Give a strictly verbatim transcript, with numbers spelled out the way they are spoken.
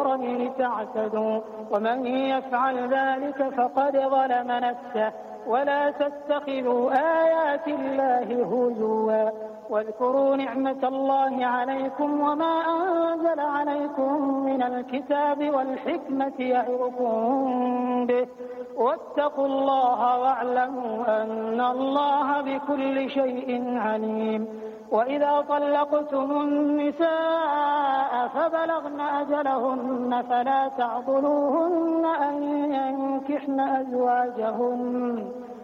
الظهرين لتعتدوا ومن يفعل ذلك فقد ظلم نفسه ولا تتخذوا آيات الله هزوا واذكروا نعمة الله عليكم وما أنزل عليكم من الكتاب والحكمة يعظكم به واتقوا الله واعلموا أن الله بكل شيء عليم. وإذا طلقتم النساء فبلغن أجلهن فلا تعضلوهن أن ينكحن أزواجهن